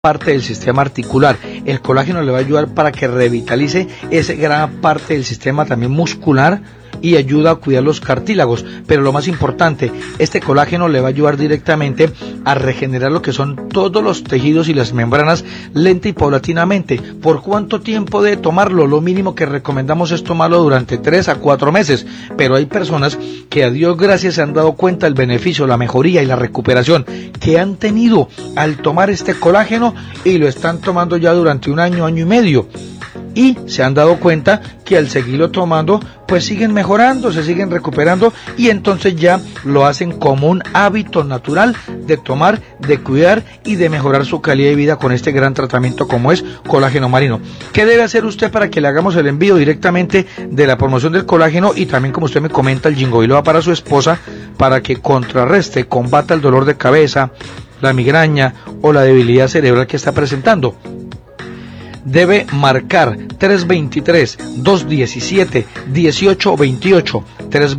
parte del sistema articular. El colágeno le va a ayudar para que revitalice esa gran parte del sistema también muscular y ayuda a cuidar los cartílagos. Pero lo más importante, este colágeno le va a ayudar directamente a regenerar lo que son todos los tejidos y las membranas lenta y paulatinamente. ¿Por cuánto tiempo debe tomarlo? Lo mínimo que recomendamos es tomarlo durante 3 a 4 meses, pero hay personas que a Dios gracias se han dado cuenta del beneficio, la mejoría y la recuperación que han tenido al tomar este colágeno y lo están tomando ya durante un año, año y medio. Y se han dado cuenta que al seguirlo tomando pues siguen mejorando, se siguen recuperando y entonces ya lo hacen como un hábito natural de tomar, de cuidar y de mejorar su calidad de vida con este gran tratamiento como es colágeno marino. ¿Qué debe hacer usted para que le hagamos el envío directamente de la promoción del colágeno y también, como usted me comenta, el Ginkgo biloba para su esposa, para que contrarreste, combata el dolor de cabeza, la migraña o la debilidad cerebral que está presentando? Debe marcar 323-217-1828,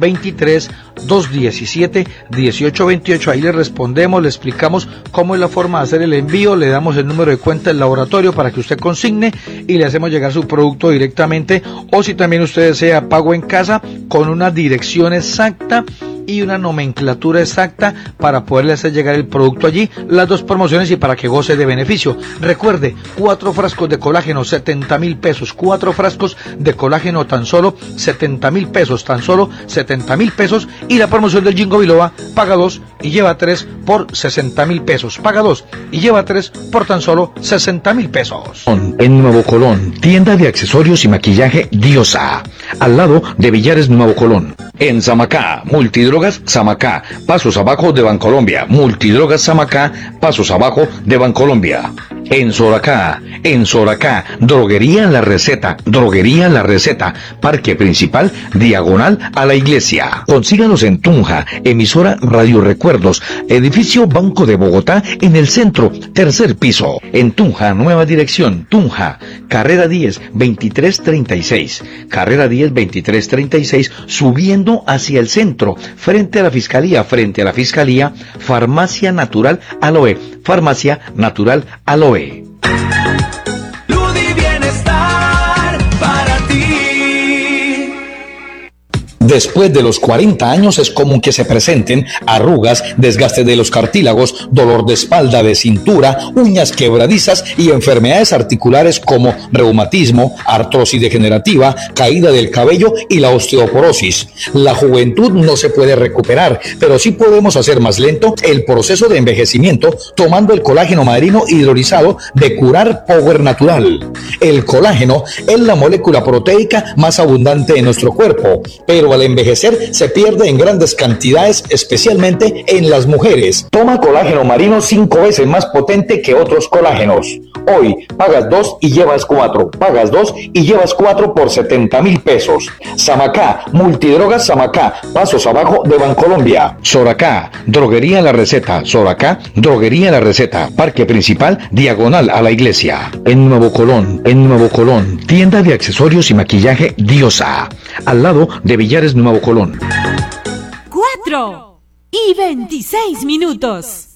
323-217-1828, ahí le respondemos, le explicamos cómo es la forma de hacer el envío, le damos el número de cuenta del laboratorio para que usted consigne y le hacemos llegar su producto directamente, o si también usted desea pago en casa con una dirección exacta y una nomenclatura exacta para poderle hacer llegar el producto allí, las dos promociones y para que goce de beneficio. Recuerde, 4 frascos de colágeno, 70,000 pesos, 4 frascos de colágeno, tan solo 70,000 pesos, tan solo 70,000 pesos, y la promoción del Ginkgo biloba, paga 2 y lleva 3 por 60,000 pesos, paga 2 y lleva 3 por tan solo 60,000 pesos. En Nuevo Colón, tienda de accesorios y maquillaje Diosa, al lado de Villares Nuevo Colón. En Samacá, Multidrogas Samacá, pasos abajo de Bancolombia. Multidrogas Samacá, pasos abajo de Bancolombia. En Soracá, Droguería La Receta, Parque Principal, diagonal a la iglesia. Consíganos en Tunja, emisora Radio Recuerdos, edificio Banco de Bogotá, en el centro, 3er piso. En Tunja, nueva dirección, Tunja, carrera 10, 2336, carrera 10, 2336, subiendo hacia el centro, frente a la fiscalía, Farmacia Natural Aloe, Bienestar para ti. Después de los 40 años es común que se presenten arrugas, desgaste de los cartílagos, dolor de espalda, de cintura, uñas quebradizas y enfermedades articulares como reumatismo, artrosis degenerativa, caída del cabello y la osteoporosis. La juventud no se puede recuperar, pero sí podemos hacer más lento el proceso de envejecimiento tomando el colágeno marino hidrolizado de Curar Power Natural. El colágeno es la molécula proteica más abundante en nuestro cuerpo, pero al envejecer se pierde en grandes cantidades, especialmente en las mujeres. Toma colágeno marino 5 veces más potente que otros colágenos. Hoy pagas 2 y llevas 4. Pagas 2 y llevas 4 por 70,000 pesos. Samacá, Multidrogas Samacá, pasos abajo de Bancolombia. Soracá, Droguería La Receta. Parque Principal, diagonal a la iglesia. En Nuevo Colón, tienda de accesorios y maquillaje Diosa, al lado de Villares Nuevo Colón. 4:26.